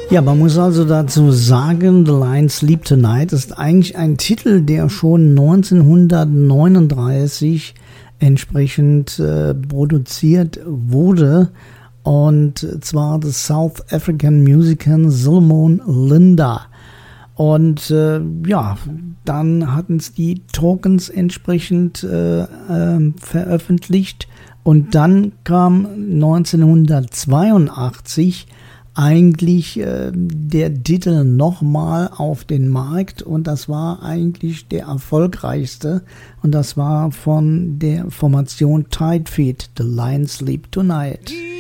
Ja, man muss also dazu sagen, The Lion Sleep Tonight ist eigentlich ein Titel, der schon 1939 entsprechend produziert wurde. Und zwar des South African Musician Solomon Linda. Und dann hatten es die Tokens entsprechend veröffentlicht. Und dann kam 1982 eigentlich der Titel nochmal auf den Markt. Und das war eigentlich der erfolgreichste. Und das war von der Formation Tide Feet, The Lion Sleep Tonight.